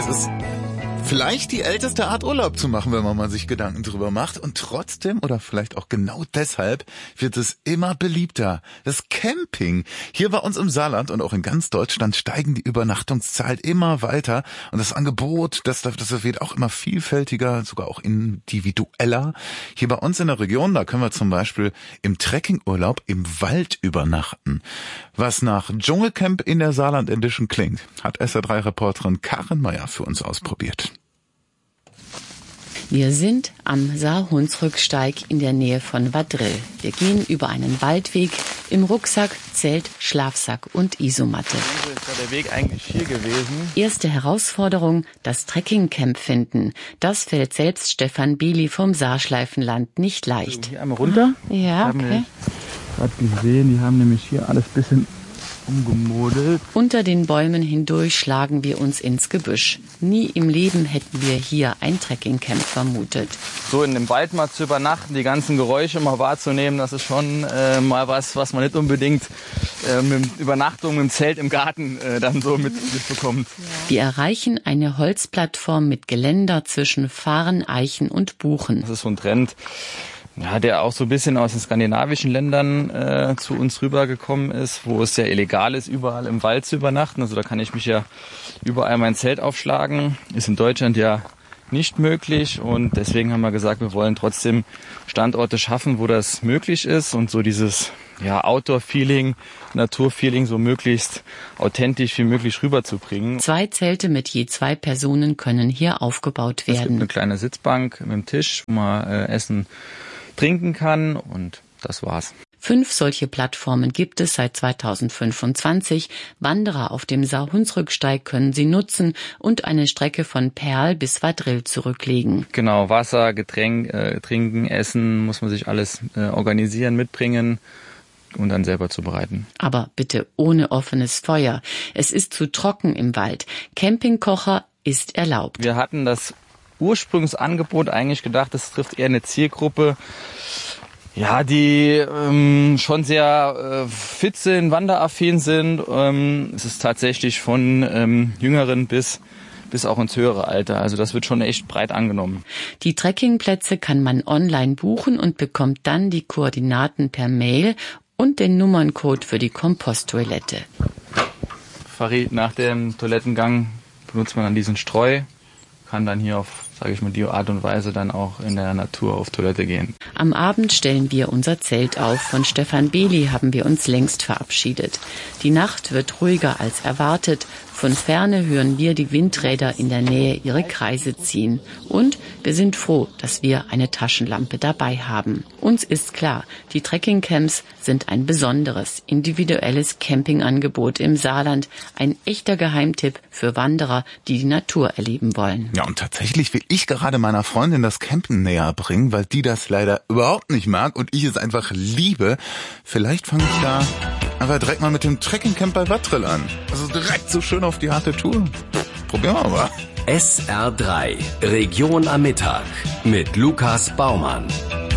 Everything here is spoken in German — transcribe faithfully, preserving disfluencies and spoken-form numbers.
ist vielleicht die älteste Art Urlaub zu machen, wenn man mal sich Gedanken drüber macht. Und trotzdem, oder vielleicht auch genau deshalb, wird es immer beliebter. Das Camping. Hier bei uns im Saarland und auch in ganz Deutschland steigen die Übernachtungszahlen immer weiter. Und das Angebot, das, das wird auch immer vielfältiger, sogar auch individueller. Hier bei uns in der Region, da können wir zum Beispiel im Trekkingurlaub im Wald übernachten. Was nach Dschungelcamp in der Saarland Edition klingt, hat S R drei Reporterin Karin Meyer für uns ausprobiert. Wir sind am Saar-Hunsrück-Steig in der Nähe von Vadril. Wir gehen über einen Waldweg, im Rucksack, Zelt, Schlafsack und Isomatte. So ist da der Weg eigentlich hier gewesen. Erste Herausforderung, das Trekkingcamp finden. Das fällt selbst Stefan Bili vom Saarschleifenland nicht leicht. So, hier einmal runter. Ja, okay. Gerade gesehen, die haben nämlich hier alles ein bisschen umgemodelt. Unter den Bäumen hindurch schlagen wir uns ins Gebüsch. Nie im Leben hätten wir hier ein Trekkingcamp vermutet. So in dem Wald mal zu übernachten, die ganzen Geräusche mal wahrzunehmen, das ist schon äh, mal was, was man nicht unbedingt äh, mit Übernachtung im Zelt im Garten äh, dann so mit, mitbekommt. Wir erreichen eine Holzplattform mit Geländer zwischen Farn, Eichen und Buchen. Das ist so ein Trend, ja, der auch so ein bisschen aus den skandinavischen Ländern äh, zu uns rübergekommen ist, wo es ja illegal ist, überall im Wald zu übernachten. Also da kann ich mich ja überall mein Zelt aufschlagen. Ist in Deutschland ja nicht möglich und deswegen haben wir gesagt, wir wollen trotzdem Standorte schaffen, wo das möglich ist und so dieses ja, Outdoor-Feeling, Natur-Feeling so möglichst authentisch wie möglich rüberzubringen. Zwei Zelte mit je zwei Personen können hier aufgebaut werden. Es gibt eine kleine Sitzbank mit einem Tisch, wo man äh, essen, trinken kann und das war's. Fünf solche Plattformen gibt es seit zweitausendfünfundzwanzig. Wanderer auf dem Saar-Hunsrück-Steig können sie nutzen und eine Strecke von Perl bis Vadril zurücklegen. Genau, Wasser, Getränk, äh, trinken, essen, muss man sich alles äh, organisieren, mitbringen und dann selber zubereiten. Aber bitte ohne offenes Feuer. Es ist zu trocken im Wald. Campingkocher ist erlaubt. Wir hatten das Ursprungsangebot eigentlich gedacht, das trifft eher eine Zielgruppe, ja, die ähm, schon sehr äh, fit sind, wanderaffin sind. Ähm, es ist tatsächlich von ähm, Jüngeren bis bis auch ins höhere Alter. Also das wird schon echt breit angenommen. Die Trekkingplätze kann man online buchen und bekommt dann die Koordinaten per Mail und den Nummerncode für die Komposttoilette. Farid, nach dem Toilettengang benutzt man dann diesen Streu, kann dann hier auf, sage ich mal, die Art und Weise dann auch in der Natur auf Toilette gehen. Am Abend stellen wir unser Zelt auf. Von Stefan Bili haben wir uns längst verabschiedet. Die Nacht wird ruhiger als erwartet. Von Ferne hören wir die Windräder in der Nähe ihre Kreise ziehen. Und wir sind froh, dass wir eine Taschenlampe dabei haben. Uns ist klar, die Trekkingcamps sind ein besonderes, individuelles Campingangebot im Saarland. Ein echter Geheimtipp für Wanderer, die die Natur erleben wollen. Ja, und tatsächlich will ich gerade meiner Freundin das Campen näher bringen, weil die das leider überhaupt nicht mag und ich es einfach liebe. Vielleicht fange ich da aber direkt mal mit dem Trekkingcamp bei Vadril an. Also direkt so schön auf die harte Tour. Probieren wir mal. S R drei Region am Mittag mit Lukas Baumann.